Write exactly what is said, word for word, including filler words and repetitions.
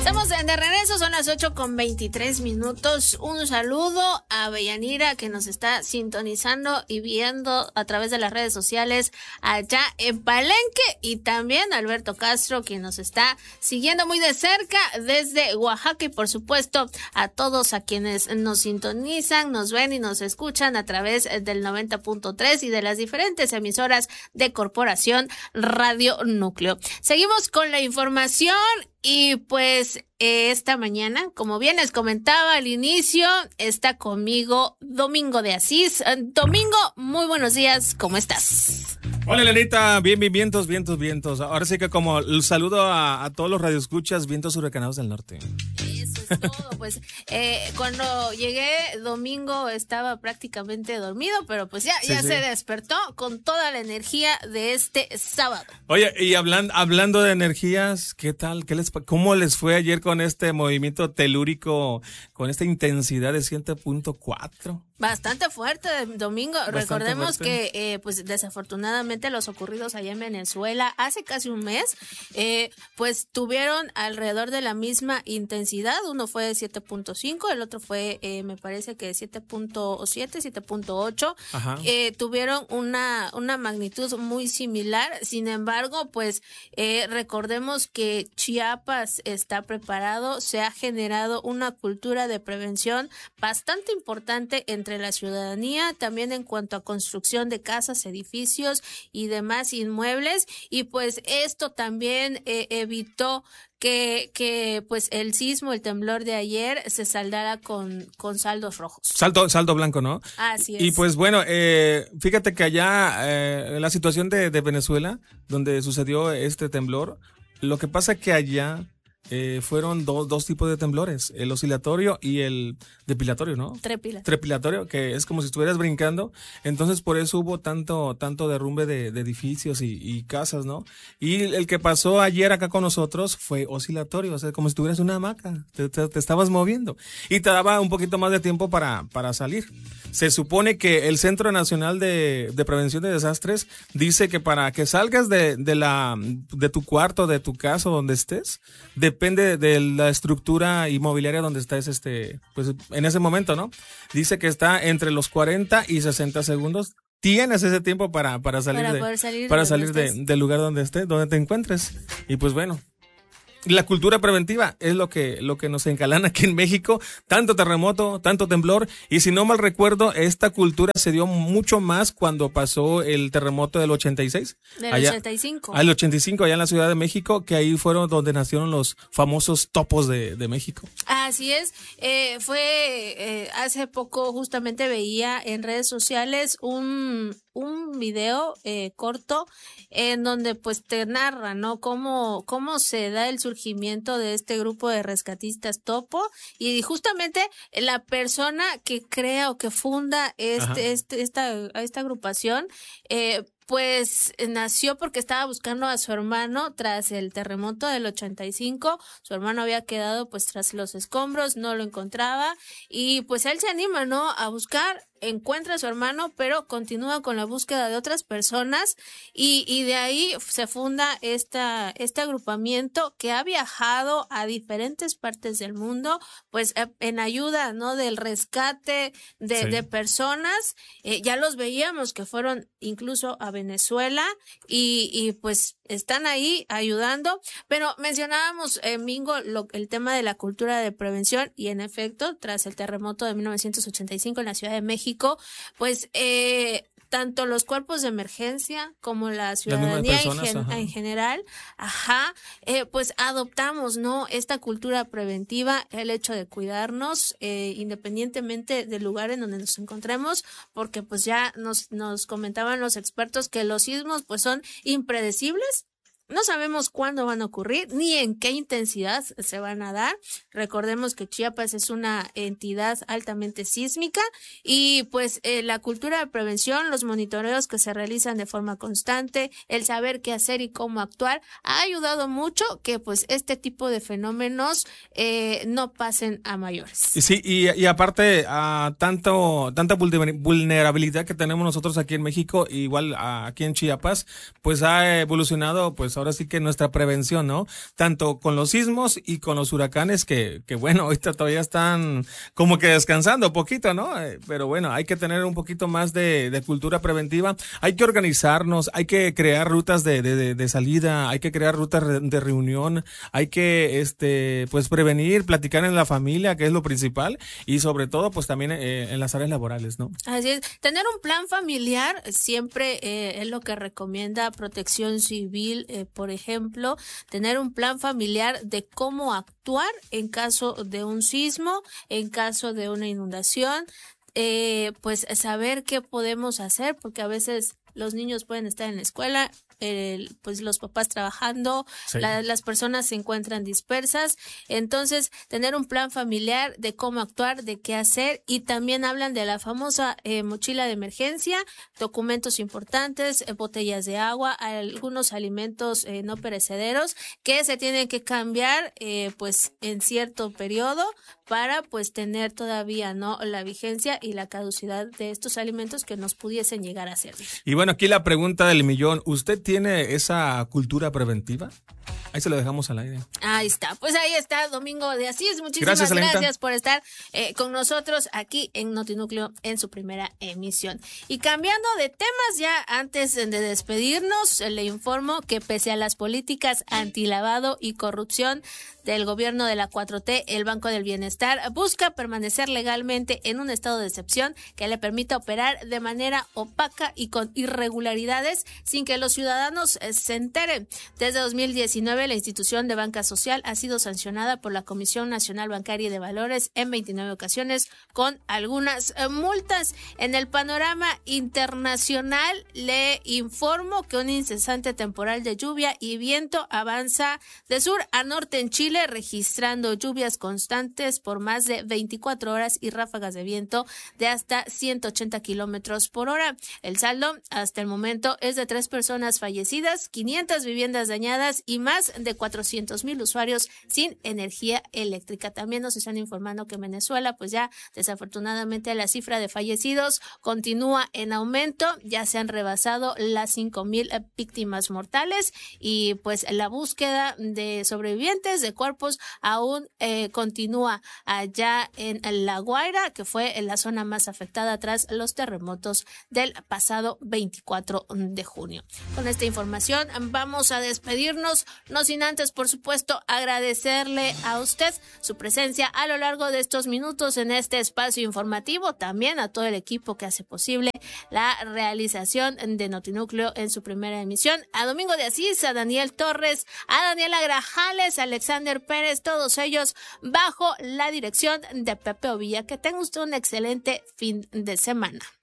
Estamos de regreso, son las ocho con veintitrés minutos. Un saludo a Bellanira, que nos está sintonizando y viendo a través de las redes sociales allá en Palenque, y también a Alberto Castro, quien nos está siguiendo muy de cerca desde Oaxaca, y por supuesto a todos a quienes nos sintonizan, nos ven y nos escuchan a través del noventa punto tres y de las diferentes emisoras de Corporación Radio Núcleo. Seguimos con la información. Y pues eh, esta mañana, como bien les comentaba al inicio, está conmigo Domingo de Asís. Domingo, muy buenos días, ¿cómo estás? Hola, Elenita, bien, bien, vientos, vientos, vientos. Ahora sí que como el saludo a, a todos los radioescuchas, vientos huracanados del norte. Eso es todo, pues eh, cuando llegué domingo estaba prácticamente dormido, pero pues ya, sí, ya sí. se despertó con toda la energía de este sábado. Oye, y hablando, hablando de energías, ¿qué tal? ¿Qué les, ¿Cómo les fue ayer con este movimiento telúrico, con esta intensidad de siete punto cuatro? Bastante fuerte, Domingo. Bastante Recordemos fuerte. que, eh, pues, desafortunadamente los ocurridos allá en Venezuela hace casi un mes, eh, pues, tuvieron alrededor de la misma intensidad. Uno fue de siete punto cinco, el otro fue, eh, me parece que siete punto siete, siete punto ocho. Eh, tuvieron una, una magnitud muy similar. Sin embargo, pues, eh, recordemos que Chiapas está preparado. Se ha generado una cultura de prevención bastante importante entre la ciudadanía, también en cuanto a construcción de casas, edificios y demás inmuebles, y pues esto también eh, evitó que, que pues el sismo, el temblor de ayer se saldara con, con saldos rojos. Saldo, saldo blanco, ¿no? Así es. Y pues bueno, eh, fíjate que allá eh, la situación de, de Venezuela, donde sucedió este temblor, lo que pasa que allá Eh, fueron dos, dos tipos de temblores, el oscilatorio y el depilatorio, ¿no? Trepilatorio. Trepilatorio, que es como si estuvieras brincando. Entonces por eso hubo tanto tanto derrumbe de, de edificios y, y casas, ¿no? Y el que pasó ayer acá con nosotros fue oscilatorio, o sea, como si estuvieras en una hamaca, te, te, te estabas moviendo y te daba un poquito más de tiempo para, para salir. Se supone que el Centro Nacional de, de Prevención de Desastres dice que para que salgas de, de la de tu cuarto, de tu casa, donde estés, depende de la estructura inmobiliaria donde estés, este, pues en ese momento, ¿no? Dice que está entre los cuarenta y sesenta segundos. Tienes ese tiempo para, para salir, para de, poder salir, para de salir de, del lugar donde estés, donde te encuentres. Y pues bueno. La cultura preventiva es lo que lo que nos encalana aquí en México, tanto terremoto, tanto temblor, y si no mal recuerdo, esta cultura se dio mucho más cuando pasó el terremoto del ochenta y seis. Del allá, ochenta y cinco. Al ochenta y cinco, allá en la Ciudad de México, que ahí fueron donde nacieron los famosos topos de, de México. Así es, eh, fue eh, hace poco justamente veía en redes sociales un un video eh, corto en donde pues te narra, ¿no? Cómo, cómo se da el surgimiento de este grupo de rescatistas topo, y justamente la persona que crea o que funda este, este, esta, esta agrupación, eh, pues nació porque estaba buscando a su hermano tras el terremoto del ochenta y cinco. Su hermano había quedado pues tras los escombros, no lo encontraba, y pues él se anima, ¿no? A buscar, encuentra a su hermano, pero continúa con la búsqueda de otras personas, y, y de ahí se funda esta, este agrupamiento que ha viajado a diferentes partes del mundo, pues en ayuda, ¿no? Del rescate de, sí. de personas. Eh, ya los veíamos que fueron incluso a Venezuela, y, y pues están ahí ayudando, pero mencionábamos, eh, Mingo, lo, el tema de la cultura de prevención, y en efecto, tras el terremoto de mil novecientos ochenta y cinco en la Ciudad de México, pues eh, tanto los cuerpos de emergencia como la ciudadanía personas, en, gen, en general, ajá, eh, pues adoptamos, ¿no? Esta cultura preventiva, el hecho de cuidarnos, eh, independientemente del lugar en donde nos encontremos, porque pues ya nos, nos comentaban los expertos que los sismos pues son impredecibles. No sabemos cuándo van a ocurrir ni en qué intensidad se van a dar. Recordemos que Chiapas es una entidad altamente sísmica, y pues eh, la cultura de prevención, los monitoreos que se realizan de forma constante, el saber qué hacer y cómo actuar, ha ayudado mucho que pues este tipo de fenómenos eh, no pasen a mayores. Sí, y, y aparte a tanto tanta vulnerabilidad que tenemos nosotros aquí en México, igual aquí en Chiapas, pues ha evolucionado, pues ahora sí que nuestra prevención, ¿no? Tanto con los sismos y con los huracanes que, que bueno, ahorita todavía están como que descansando poquito, ¿no? Eh, pero bueno, hay que tener un poquito más de, de cultura preventiva, hay que organizarnos, hay que crear rutas de, de, de salida, hay que crear rutas de reunión, hay que, este, pues prevenir, platicar en la familia, que es lo principal, y sobre todo, pues también eh, en las áreas laborales, ¿no? Así es, tener un plan familiar siempre eh, es lo que recomienda Protección Civil, eh, por ejemplo, tener un plan familiar de cómo actuar en caso de un sismo, en caso de una inundación, eh, pues saber qué podemos hacer, porque a veces los niños pueden estar en la escuela, eh, pues los papás trabajando, sí. la, las personas se encuentran dispersas, entonces tener un plan familiar de cómo actuar, de qué hacer, y también hablan de la famosa eh, mochila de emergencia, documentos importantes, eh, botellas de agua, algunos alimentos eh, no perecederos que se tienen que cambiar eh, pues en cierto periodo para pues tener todavía no la vigencia y la caducidad de estos alimentos que nos pudiesen llegar a servir. Y bueno, aquí la pregunta del millón, ¿usted tiene esa cultura preventiva? Ahí se lo dejamos al aire. Ahí está, pues ahí está Domingo de Asís, muchísimas gracias, gracias por estar eh, con nosotros aquí en Notinúcleo en su primera emisión. Y cambiando de temas, ya antes de despedirnos, le informo que pese a las políticas antilavado y corrupción del gobierno de la cuatro T, el Banco del Bienestar busca permanecer legalmente en un estado de excepción que le permita operar de manera opaca y con irregularidades sin que los ciudadanos se enteren. Desde dos mil diecinueve, la institución de banca social ha sido sancionada por la Comisión Nacional Bancaria y de Valores en veintinueve ocasiones con algunas multas. En el panorama internacional, le informo que un incesante temporal de lluvia y viento avanza de sur a norte en Chile, registrando lluvias constantes por más de veinticuatro horas y ráfagas de viento de hasta ciento ochenta kilómetros por hora. El saldo hasta el momento es de tres personas fallecidas, quinientas viviendas dañadas y más de cuatrocientos mil usuarios sin energía eléctrica. También nos están informando que en Venezuela, pues ya desafortunadamente la cifra de fallecidos continúa en aumento, ya se han rebasado las cinco mil víctimas mortales y pues la búsqueda de sobrevivientes de cuerpos aún eh, continúa allá en La Guaira, que fue en la zona más afectada tras los terremotos del pasado veinticuatro de junio. Con esta información vamos a despedirnos, no sin antes, por supuesto, agradecerle a usted su presencia a lo largo de estos minutos en este espacio informativo, también a todo el equipo que hace posible la realización de Notinúcleo en su primera emisión, a Domingo de Asís, a Daniel Torres, a Daniela Grajales, a Alexander Pérez, todos ellos bajo la dirección de Pepe Ovilla. Que tenga usted un excelente fin de semana.